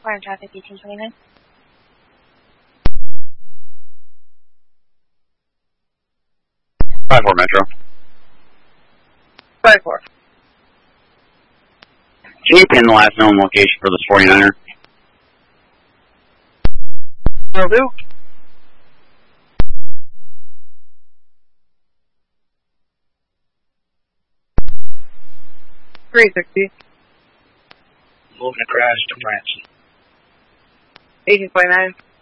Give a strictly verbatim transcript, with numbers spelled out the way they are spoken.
Fire traffic eighteen twenty-nine. five four Metro. five four. Can you pin the last known location for this forty-niner? Will do. three sixty. Moving across to Branson. eighteen twenty-nine.